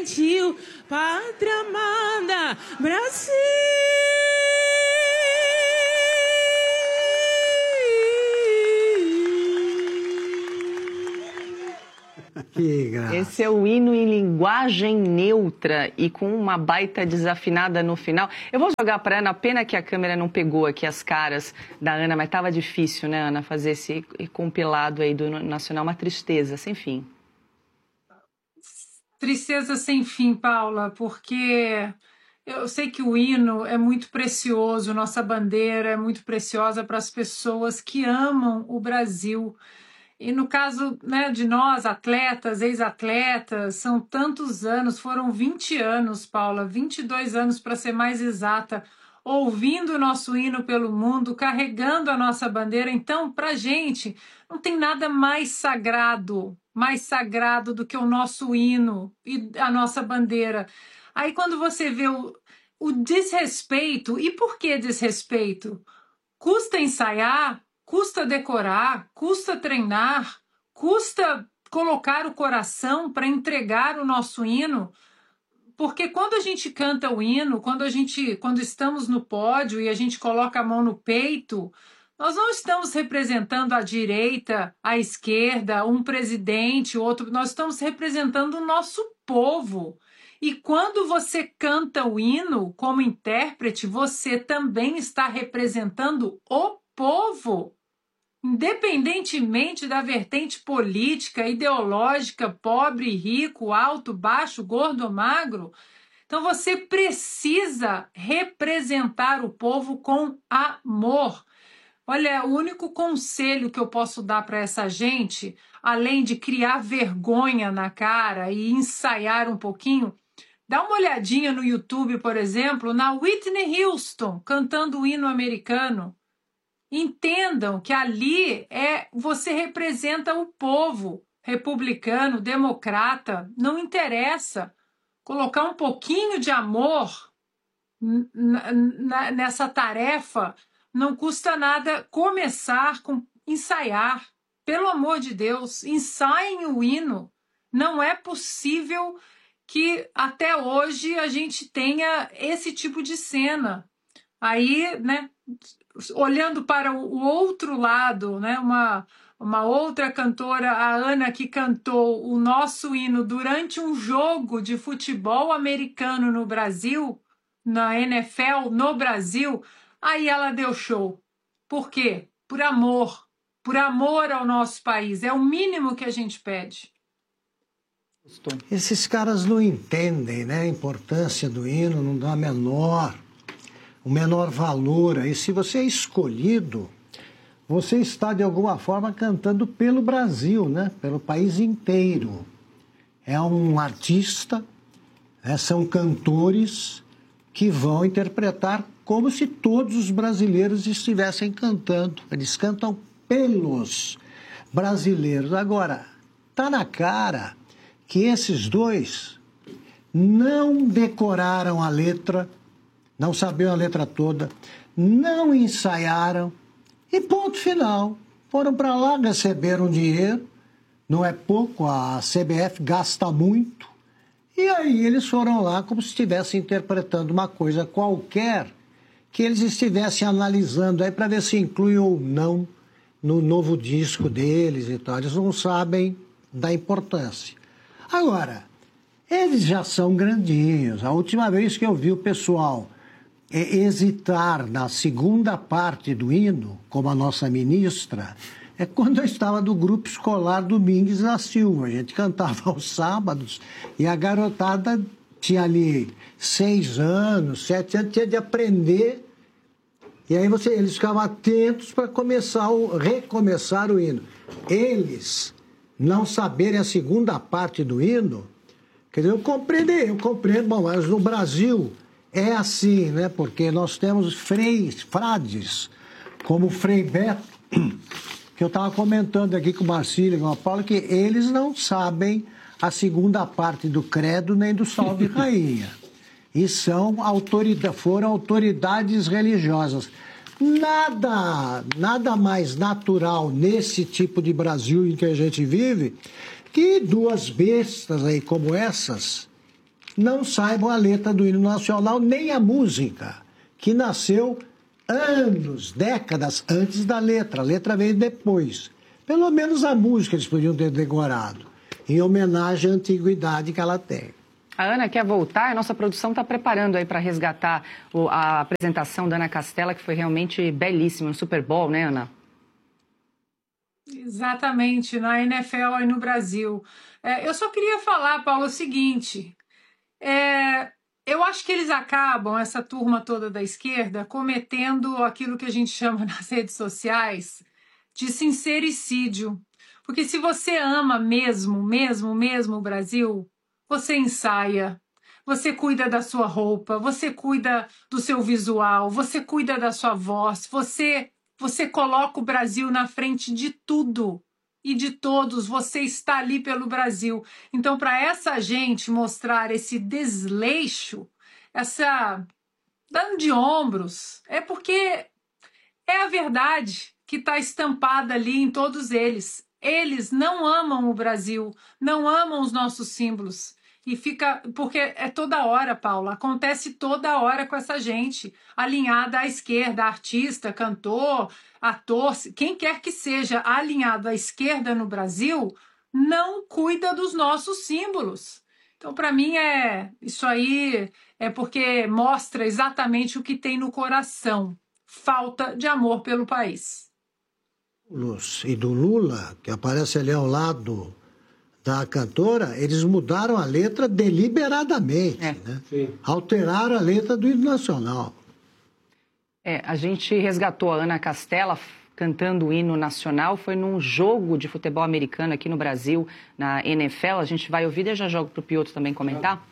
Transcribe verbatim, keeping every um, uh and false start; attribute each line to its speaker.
Speaker 1: Pátria amada, Brasil.
Speaker 2: Que graça.
Speaker 3: Esse é o hino em linguagem neutra e com uma baita desafinada no final. Eu vou jogar para Ana, pena que a câmera não pegou aqui as caras da Ana, mas estava difícil, né, Ana, fazer esse compilado aí do Nacional, uma tristeza sem fim.
Speaker 4: Tristeza sem fim, Paula, porque eu sei que o hino é muito precioso, nossa bandeira é muito preciosa para as pessoas que amam o Brasil. E no caso, né, de nós, atletas, ex-atletas, são tantos anos, foram vinte anos, Paula, vinte e dois anos para ser mais exata, ouvindo o nosso hino pelo mundo, carregando a nossa bandeira. Então, para a gente, não tem nada mais sagrado, mais sagrado do que o nosso hino e a nossa bandeira. Aí quando você vê o, o desrespeito, e por que desrespeito? Custa ensaiar, custa decorar, custa treinar, custa colocar o coração para entregar o nosso hino, porque quando a gente canta o hino, quando a gente, quando estamos no pódio e a gente coloca a mão no peito, nós não estamos representando a direita, a esquerda, um presidente, outro, nós estamos representando o nosso povo. E quando você canta o hino como intérprete, você também está representando o povo. Independentemente da vertente política, ideológica, pobre, rico, alto, baixo, gordo ou magro, então você precisa representar o povo com amor. Olha, o único conselho que eu posso dar para essa gente, além de criar vergonha na cara e ensaiar um pouquinho, dá uma olhadinha no YouTube, por exemplo, na Whitney Houston cantando o hino americano. Entendam que ali é, você representa o povo republicano, democrata, não interessa. Colocar um pouquinho de amor nessa tarefa não custa nada. Começar com ensaiar. Pelo amor de Deus, ensaiem o hino. Não é possível que até hoje a gente tenha esse tipo de cena. Aí, né, olhando para o outro lado, né, uma, uma outra cantora, a Ana, que cantou o nosso hino durante um jogo de futebol americano no Brasil, na N F L no Brasil, aí ela deu show. Por quê? Por amor. Por amor ao nosso país. É o mínimo que a gente pede.
Speaker 2: Esses caras não entendem, né, a importância do hino, não dá a menor... o menor valor. Aí, se você é escolhido, você está, de alguma forma, cantando pelo Brasil, né? Pelo país inteiro. É um artista, né? São cantores que vão interpretar como se todos os brasileiros estivessem cantando. Eles cantam pelos brasileiros. Agora, tá na cara que esses dois não decoraram a letra, não sabiam a letra toda, não ensaiaram e ponto final. Foram para lá, receberam dinheiro, não é pouco, a C B F gasta muito, e aí eles foram lá como se estivessem interpretando uma coisa qualquer que eles estivessem analisando aí para ver se inclui ou não no novo disco deles e tal. Eles não sabem da importância. Agora, eles já são grandinhos. A última vez que eu vi o pessoal hesitar na segunda parte do hino, como a nossa ministra, é quando eu estava do grupo escolar Domingues da Silva. A gente cantava aos sábados e a garotada tinha ali seis anos, sete anos, tinha de aprender. E aí você, eles ficavam atentos para começar o, recomeçar o hino. Eles não saberem a segunda parte do hino, quer dizer, eu compreendo, eu compreendo, bom, mas no Brasil é assim, né? Porque nós temos freis, frades, como o Frei Beto, que eu estava comentando aqui com o Marcílio e com a Paula, que eles não sabem a segunda parte do credo nem do Salve Rainha. E são autoridade, foram autoridades religiosas. Nada, nada mais natural nesse tipo de Brasil em que a gente vive que duas bestas aí como essas não saibam a letra do hino nacional, nem a música, que nasceu anos, décadas antes da letra. A letra veio depois. Pelo menos a música eles podiam ter decorado, em homenagem à antiguidade que ela tem.
Speaker 3: A Ana quer voltar, a nossa produção está preparando aí para resgatar o, a apresentação da Ana Castela, que foi realmente belíssima no Super Bowl, né, Ana?
Speaker 4: Exatamente, na N F L e no Brasil. É, eu só queria falar, Paulo, o seguinte, é, eu acho que eles acabam, essa turma toda da esquerda, cometendo aquilo que a gente chama nas redes sociais de sincericídio. Porque se você ama mesmo, mesmo, mesmo o Brasil, você ensaia, você cuida da sua roupa, você cuida do seu visual, você cuida da sua voz, você, você coloca o Brasil na frente de tudo e de todos, você está ali pelo Brasil. Então, para essa gente mostrar esse desleixo, essa dando de ombros, é porque é a verdade que está estampada ali em todos eles. Eles não amam o Brasil, não amam os nossos símbolos. E fica, porque é toda hora, Paula, acontece toda hora com essa gente, alinhada à esquerda, artista, cantor, ator, quem quer que seja alinhado à esquerda no Brasil, não cuida dos nossos símbolos. Então, para mim, é isso aí é porque mostra exatamente o que tem no coração, falta de amor pelo país.
Speaker 2: E do Lula, que aparece ali ao lado da cantora, eles mudaram a letra deliberadamente,
Speaker 3: é.
Speaker 2: né? Sim. Alteraram a letra do hino nacional.
Speaker 3: É, a gente resgatou a Ana Castela cantando o hino nacional, foi num jogo de futebol americano aqui no Brasil, na N F L, a gente vai ouvir e já jogo para o Piotr também comentar.